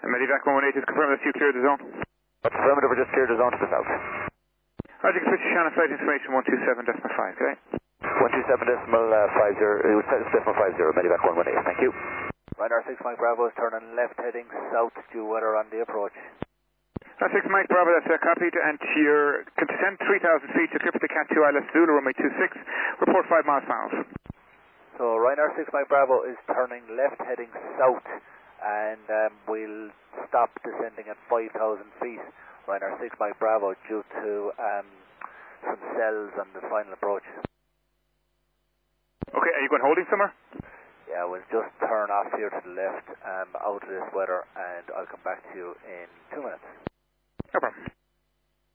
Medivac 118 is confirmed that you cleared the zone. Affirmative, we're just cleared the zone to the south. Roger, you can switch to Shannon flight information 127.5, okay? 127.50, Medivac 118, thank you. Ryanair 6 Mike Bravo is turning left heading south due weather on the approach. 6 Mike Bravo, that's copied, and you're to descend 3,000 feet to clear for the Cat 2 ILS Zulu, runway 26, report 5 miles south. So Ryanair 6 Mike Bravo is turning left heading south, and we'll stop descending at 5,000 feet. Ryanair 6 Mike Bravo due to some cells on the final approach. Okay, are you going holding somewhere? Yeah, we'll just turn off here to the left out of this weather, and I'll come back to you in 2 minutes. No problem.